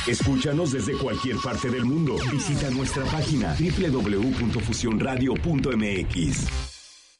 Escúchanos desde cualquier parte del mundo. Visita nuestra página www.fusionradio.mx.